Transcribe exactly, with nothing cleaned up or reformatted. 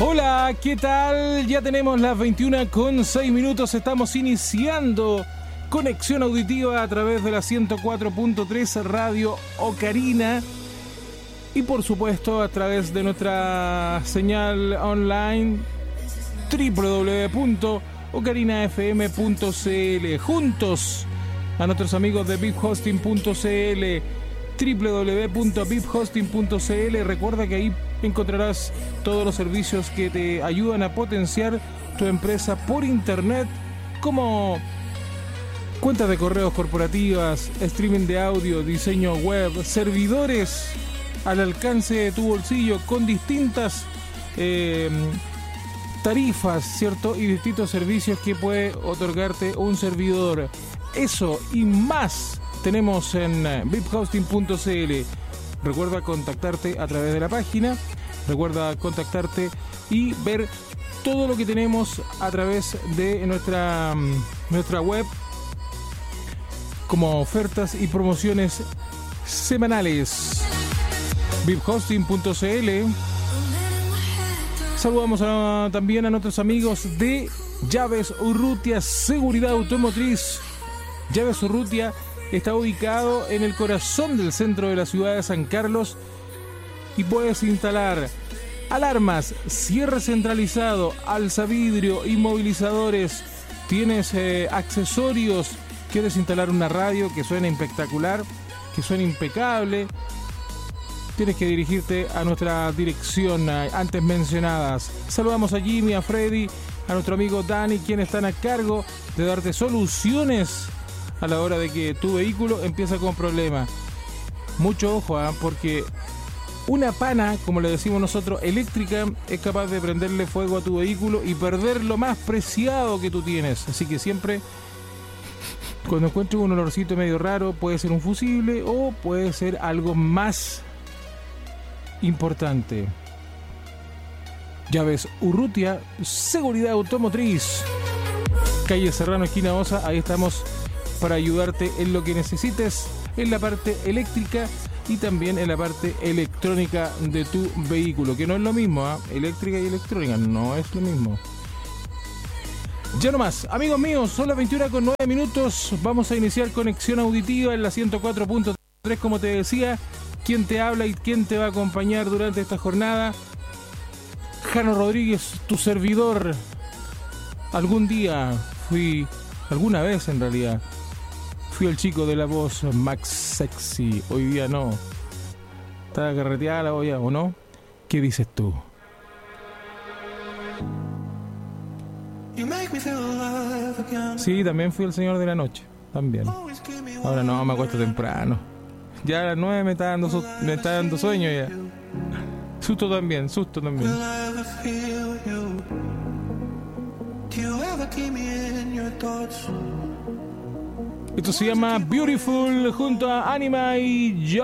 Hola, ¿qué tal? Ya tenemos las veintiuna con seis minutos. Estamos iniciando conexión auditiva a través de la ciento cuatro punto tres Radio Ocarina y por supuesto a través de nuestra señal online doble u doble u doble u punto ocarina f m punto c l. Juntos a nuestros amigos de vip hosting punto c l, doble u doble u doble u punto vip hosting punto c l. Recuerda que ahí encontrarás todos los servicios que te ayudan a potenciar tu empresa por internet, como cuentas de correos corporativas, streaming de audio, diseño web, servidores al alcance de tu bolsillo con distintas eh, tarifas, ¿cierto? Y distintos servicios que puede otorgarte un servidor. Eso y más tenemos en vip hosting punto c l. Recuerda contactarte a través de la página, recuerda contactarte y ver todo lo que tenemos a través de nuestra, nuestra web como ofertas y promociones semanales. vip hosting punto c l. Saludamos a, también a nuestros amigos de Llaves Urrutia Seguridad Automotriz. Llaves Urrutia está ubicado en el corazón del centro de la ciudad de San Carlos y puedes instalar alarmas, cierre centralizado, alzavidrio, inmovilizadores. Tienes eh, accesorios. ¿Quieres instalar una radio que suene espectacular, que suene impecable? Tienes que dirigirte a nuestra dirección eh, antes mencionadas. Saludamos a Jimmy, a Freddy, a nuestro amigo Dani, quienes están a cargo de darte soluciones a la hora de que tu vehículo empieza con problemas. Mucho ojo, ¿eh? Porque una pana, como le decimos nosotros, eléctrica, es capaz de prenderle fuego a tu vehículo y perder lo más preciado que tú tienes. Así que siempre, cuando encuentres un olorcito medio raro, puede ser un fusible o puede ser algo más importante. Llaves Urrutia Seguridad Automotriz, calle Serrano, esquina Osa. Ahí estamos para ayudarte en lo que necesites en la parte eléctrica y también en la parte electrónica de tu vehículo, que no es lo mismo, ¿eh? Eléctrica y electrónica no es lo mismo. Ya nomás, amigos míos, son las veintiuna con nueve minutos. Vamos a iniciar conexión auditiva en la ciento cuatro punto tres, como te decía. ¿Quién te habla y quién te va a acompañar durante esta jornada? Jano Rodríguez, tu servidor. Algún día fui, alguna vez en realidad, fui el chico de la voz Max Sexy. Hoy día no. ¿Está carreteada la olla o no? ¿Qué dices tú? Sí, también fui el señor de la noche. También. Ahora no, me acuesto temprano. Ya a las nueve me está dando, su- me está dando sueño ya. Susto también, susto también. Esto se llama Beautiful junto a Anima y yo.